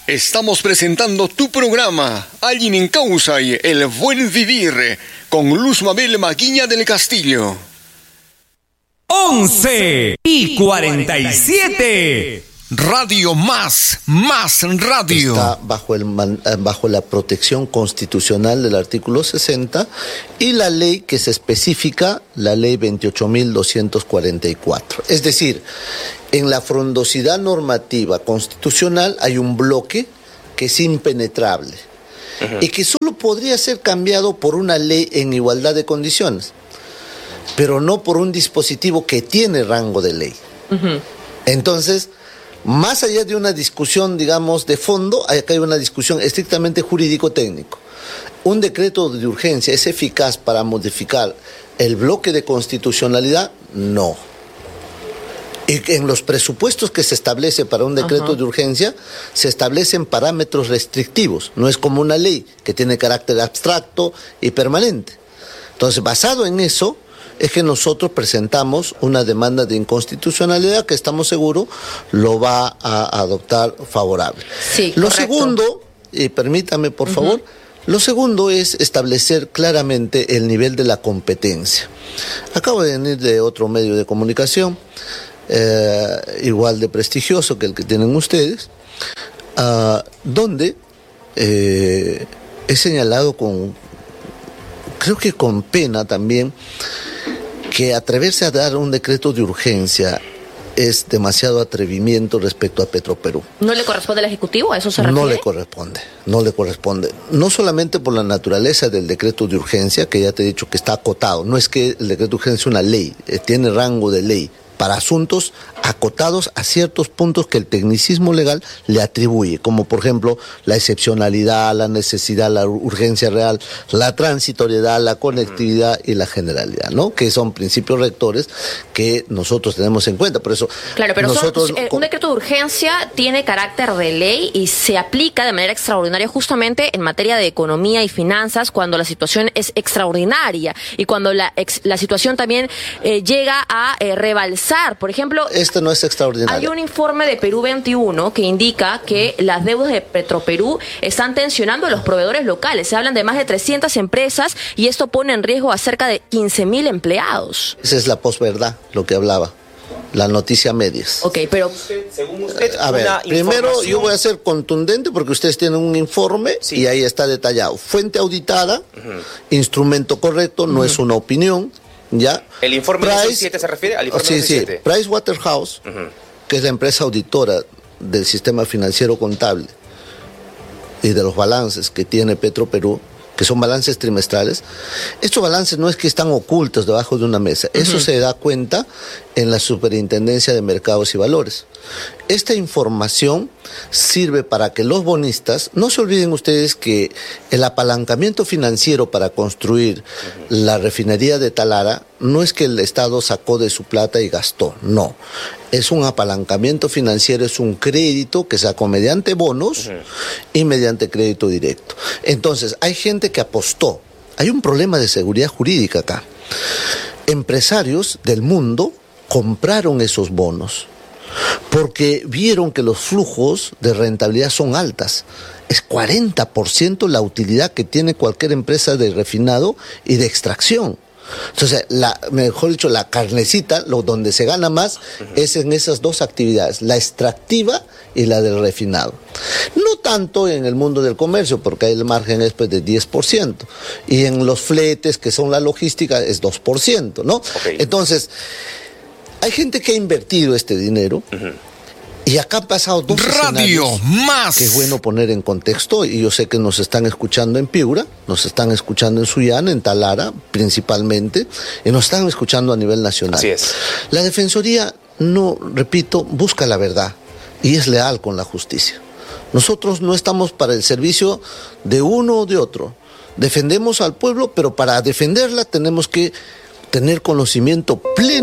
Estamos presentando tu programa, Alguien en Causa y El Buen Vivir, con Luz Mabel Maguiña del Castillo. 11:47. Radio Más Radio. Está bajo la protección constitucional del artículo 60 y la ley que se especifica, la ley 28.244. Es decir, en la frondosidad normativa constitucional hay un bloque que es impenetrable y que solo podría ser cambiado por una ley en igualdad de condiciones, pero no por un dispositivo que tiene rango de ley. Entonces, más allá de una discusión, digamos, de fondo, acá hay una discusión estrictamente jurídico-técnico. ¿Un decreto de urgencia es eficaz para modificar el bloque de constitucionalidad? No. Y en los presupuestos que se establece para un decreto de urgencia, se establecen parámetros restrictivos. No es como una ley que tiene carácter abstracto y permanente. Entonces, basado en eso, es que nosotros presentamos una demanda de inconstitucionalidad que estamos seguros lo va a adoptar favorable. Sí, lo correcto. segundo, y permítame por favor, lo segundo es establecer claramente el nivel de la competencia. Acabo de venir de otro medio de comunicación, igual de prestigioso que el que tienen ustedes, donde he señalado creo que con pena también, que atreverse a dar un decreto de urgencia es demasiado atrevimiento respecto a Petroperú. ¿No le corresponde al Ejecutivo? ¿A eso se refiere? No le corresponde. No solamente por la naturaleza del decreto de urgencia, que ya te he dicho que está acotado. No es que el decreto de urgencia es una ley, tiene rango de ley para asuntos acotados a ciertos puntos que el tecnicismo legal le atribuye, como por ejemplo la excepcionalidad, la necesidad, la urgencia real, la transitoriedad, la conectividad y la generalidad, ¿no? Que son principios rectores que nosotros tenemos en cuenta. Por eso, claro, pero nosotros, un decreto de urgencia tiene carácter de ley y se aplica de manera extraordinaria justamente en materia de economía y finanzas cuando la situación es extraordinaria y cuando la situación también llega a rebalsar. Por ejemplo, esto no es extraordinario. Hay un informe de Perú 21 que indica que las deudas de Petroperú están tensionando a los proveedores locales. Se hablan de más de 300 empresas y esto pone en riesgo a cerca de 15.000 empleados. Esa es la posverdad, lo que hablaba. La noticia medias. Ok, pero según usted, a ver, primero yo voy a ser contundente porque ustedes tienen un informe y ahí está detallado. Fuente auditada, instrumento correcto, no es una opinión. ¿Ya? ¿El informe 2007 se refiere al informe 2007? Sí. Pricewaterhouse, que es la empresa auditora del sistema financiero contable y de los balances que tiene Petroperú, que son balances trimestrales, estos balances no es que están ocultos debajo de una mesa, eso se da cuenta en la Superintendencia de Mercados y Valores. Esta información sirve para que los bonistas, no se olviden ustedes que el apalancamiento financiero para construir la refinería de Talara no es que el Estado sacó de su plata y gastó, no. Es un apalancamiento financiero, es un crédito que sacó mediante bonos y mediante crédito directo. Entonces, hay gente que apostó. Hay un problema de seguridad jurídica acá. Empresarios del mundo compraron esos bonos porque vieron que los flujos de rentabilidad son altas. Es 40% la utilidad que tiene cualquier empresa de refinado y de extracción. Entonces, mejor dicho, la carnecita, donde se gana más, es en esas dos actividades, la extractiva y la del refinado. No tanto en el mundo del comercio, porque ahí el margen es pues de 10%, y en los fletes, que son la logística, es 2%, ¿no? Okay. Entonces, hay gente que ha invertido este dinero, y acá han pasado dos escenarios que es bueno poner en contexto, y yo sé que nos están escuchando en Piura, nos están escuchando en Sullana, en Talara principalmente, y nos están escuchando a nivel nacional. Así es. La Defensoría, repito, busca la verdad y es leal con la justicia. Nosotros no estamos para el servicio de uno o de otro. Defendemos al pueblo, pero para defenderla tenemos que tener conocimiento pleno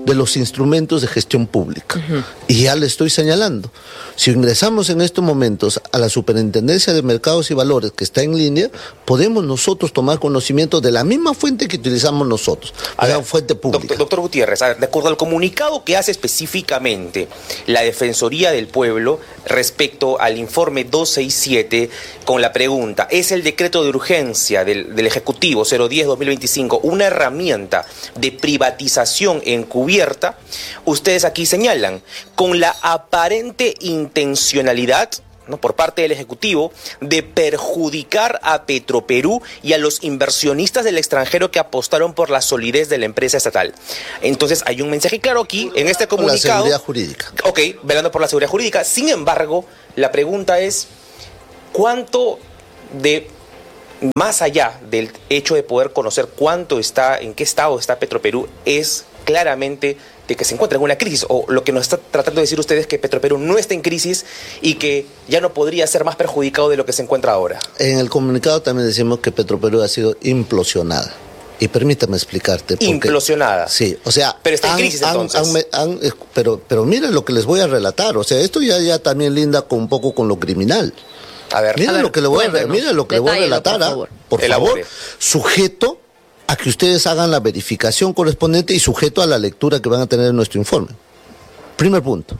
de los instrumentos de gestión pública. Y ya le estoy señalando, si ingresamos en estos momentos a la Superintendencia de Mercados y Valores, que está en línea, podemos nosotros tomar conocimiento de la misma fuente que utilizamos nosotros, la fuente pública. Doctor Gutiérrez, de acuerdo al comunicado que hace específicamente la Defensoría del Pueblo respecto al informe 267, con la pregunta, ¿es el decreto de urgencia del Ejecutivo 010-2025 una herramienta de privatización encubierta? Ustedes aquí señalan, con la aparente intencionalidad, ¿no?, por parte del Ejecutivo de perjudicar a Petroperú y a los inversionistas del extranjero que apostaron por la solidez de la empresa estatal. Entonces hay un mensaje claro aquí en este comunicado. La seguridad jurídica. Ok, velando por la seguridad jurídica. Sin embargo, la pregunta es, ¿cuánto de más allá del hecho de poder conocer cuánto está, en qué estado está Petroperú, es claramente de que se encuentra en una crisis, o lo que nos está tratando de decir usted es que Petroperú no está en crisis y que ya no podría ser más perjudicado de lo que se encuentra ahora? En el comunicado también decimos que Petroperú ha sido implosionada. Y permítame explicarte. Porque, implosionada. Sí, o sea... Pero está en crisis entonces. Pero miren lo que les voy a relatar. O sea, esto ya también linda un poco con lo criminal. A ver, miren lo que le voy a relatar. Por favor, sujeto a que ustedes hagan la verificación correspondiente y sujeto a la lectura que van a tener en nuestro informe. Primer punto.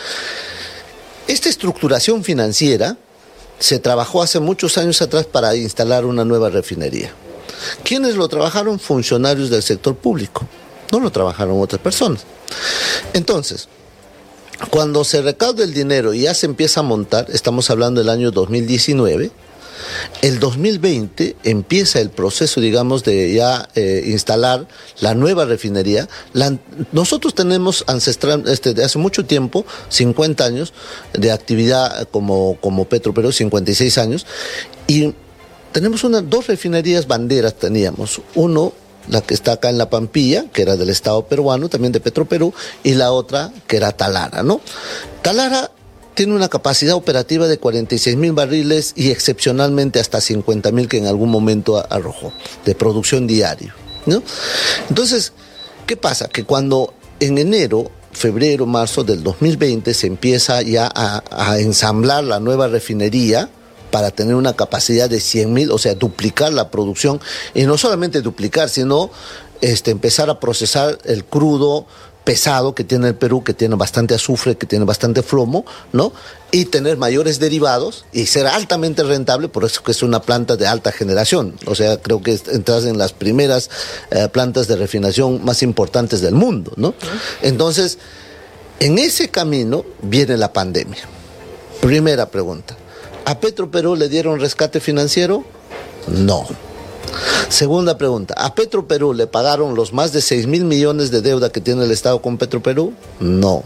Esta estructuración financiera se trabajó hace muchos años atrás para instalar una nueva refinería. ¿Quiénes lo trabajaron? Funcionarios del sector público. No lo trabajaron otras personas. Entonces, cuando se recauda el dinero y ya se empieza a montar, estamos hablando del año 2019, el 2020 empieza el proceso, digamos, de ya instalar la nueva refinería. Nosotros tenemos ancestral, de hace mucho tiempo, 50 años de actividad como Petroperú, 56 años, y tenemos dos refinerías banderas teníamos. Uno, la que está acá en La Pampilla, que era del Estado peruano, también de Petroperú, y la otra, que era Talara, ¿no? Talara tiene una capacidad operativa de 46,000 barriles y excepcionalmente hasta 50,000 que en algún momento arrojó, de producción diaria, ¿no? Entonces, ¿qué pasa? Que cuando en enero, febrero, marzo del 2020 se empieza ya a ensamblar la nueva refinería para tener una capacidad de 100,000, o sea, duplicar la producción, y no solamente duplicar, sino empezar a procesar el crudo pesado que tiene el Perú, que tiene bastante azufre, que tiene bastante plomo, ¿no? Y tener mayores derivados y ser altamente rentable, por eso que es una planta de alta generación. O sea, creo que entras en las primeras plantas de refinación más importantes del mundo, ¿no? Entonces, en ese camino viene la pandemia. Primera pregunta. ¿A Petroperú le dieron rescate financiero? No. Segunda pregunta, ¿a Petroperú le pagaron los más de 6,000 millones de deuda que tiene el Estado con Petroperú? No.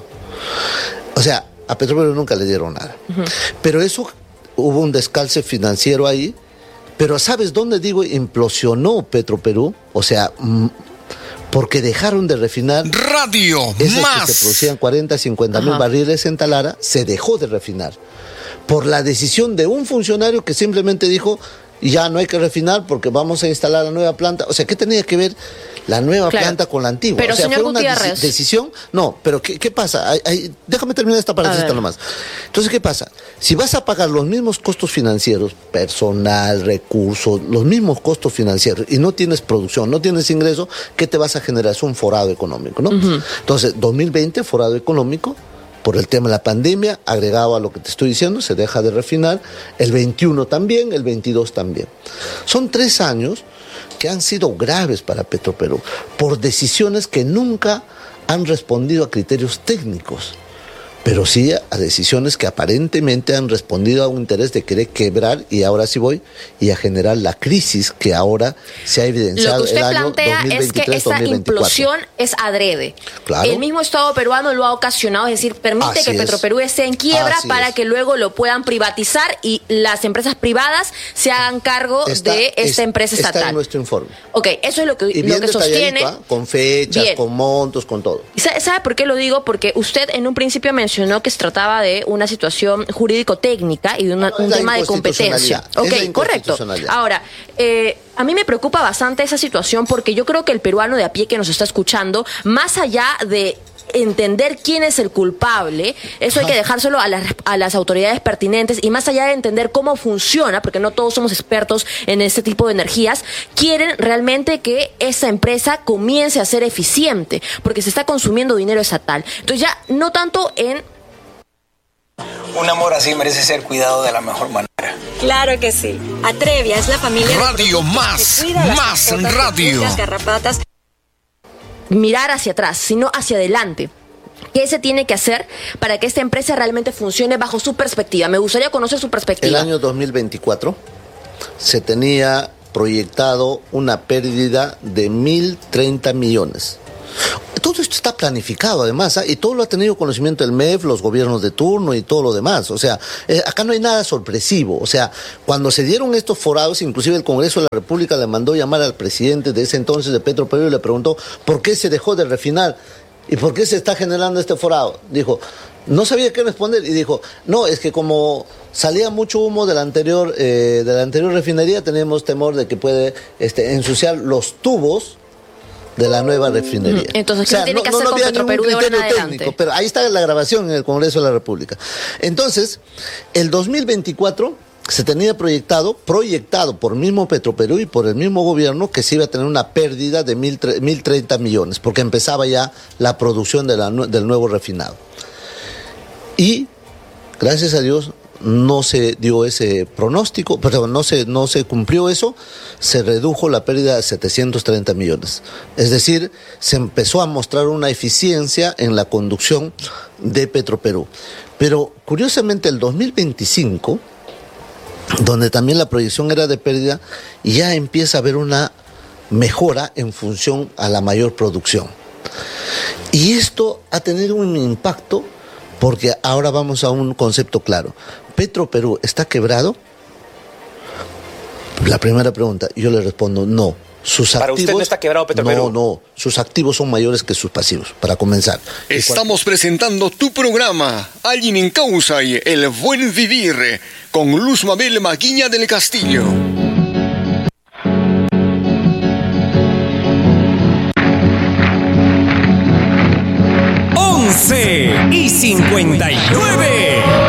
O sea, a Petroperú nunca le dieron nada. Pero eso, hubo un descalce financiero ahí, pero ¿sabes dónde digo implosionó Petroperú? O sea, porque dejaron de refinar. Radio esas más. Que se producían 40, 50,000 barriles en Talara, se dejó de refinar. Por la decisión de un funcionario que simplemente dijo, ya no hay que refinar porque vamos a instalar la nueva planta. O sea, ¿qué tenía que ver la nueva planta con la antigua? Pero, o sea, señor fue una decisión. No, pero ¿qué pasa? Déjame terminar esta partecita nomás. Entonces, ¿qué pasa? Si vas a pagar los mismos costos financieros, personal, recursos, los mismos costos financieros, y no tienes producción, no tienes ingreso, ¿qué te vas a generar? Es un forado económico, ¿no? Entonces, 2020, forado económico, por el tema de la pandemia, agregado a lo que te estoy diciendo, se deja de refinar, el 21 también, el 22 también. Son 3 años que han sido graves para Petroperú, por decisiones que nunca han respondido a criterios técnicos, pero sí a decisiones que aparentemente han respondido a un interés de querer quebrar, y ahora sí voy, y a generar la crisis que ahora se ha evidenciado el año 2023-2024. Lo que usted plantea es que esta implosión es adrede. Claro. El mismo Estado peruano lo ha ocasionado, es decir, permite que Petroperú esté en quiebra para que luego lo puedan privatizar y las empresas privadas se hagan cargo de esta empresa estatal. Está en nuestro informe. Ok, eso es lo que sostiene. Con fechas, con montos, con todo. ¿Sabe por qué lo digo? Porque usted en un principio mencionó mencionó que se trataba de una situación jurídico-técnica y de un tema de competencia. Ok, correcto. Ahora, a mí me preocupa bastante esa situación porque yo creo que el peruano de a pie que nos está escuchando, más allá de entender quién es el culpable, eso hay que dejárselo a las autoridades pertinentes, y más allá de entender cómo funciona, porque no todos somos expertos en este tipo de energías, quieren realmente que esta empresa comience a ser eficiente, porque se está consumiendo dinero estatal. Entonces ya no tanto en... Un amor así merece ser cuidado de la mejor manera. Claro que sí. Atrevia es la familia... Radio Más Radio. Las garrapatas. Mirar hacia atrás, sino hacia adelante. ¿Qué se tiene que hacer para que esta empresa realmente funcione bajo su perspectiva? Me gustaría conocer su perspectiva. El año 2024 se tenía proyectado una pérdida de 1.030 millones. Todo esto está planificado además, y todo lo ha tenido conocimiento el MEF, los gobiernos de turno y todo lo demás. O sea, acá no hay nada sorpresivo. O sea, cuando se dieron estos forados, inclusive el Congreso de la República le mandó llamar al presidente de ese entonces de Petroperú y le preguntó ¿por qué se dejó de refinar? ¿Y por qué se está generando este forado? Dijo, no sabía qué responder, y dijo, no, es que como salía mucho humo de la anterior refinería, teníamos temor de que puede ensuciar los tubos de la nueva refinería. Entonces, ¿qué tiene que hacer con Petroperú de ahora en adelante? Técnico, pero ahí está la grabación en el Congreso de la República. Entonces, el 2024 se tenía proyectado por mismo Petroperú y por el mismo gobierno que se iba a tener una pérdida de 1.030 millones, porque empezaba ya la producción del nuevo refinado. Y, gracias a Dios, no se dio ese pronóstico, perdón, no se cumplió eso, se redujo la pérdida a 730 millones. Es decir, se empezó a mostrar una eficiencia en la conducción de Petroperú. Pero, curiosamente, el 2025, donde también la proyección era de pérdida, ya empieza a haber una mejora en función a la mayor producción. Y esto ha tenido un impacto, porque ahora vamos a un concepto claro. ¿Petroperú está quebrado? La primera pregunta, yo le respondo no. ¿Para usted no está quebrado Petroperú? No, sus activos son mayores que sus pasivos, para comenzar. Estamos presentando tu programa, Alguien en Causa y El Buen Vivir, con Luz Mabel Maguiña del Castillo. ¡11:59!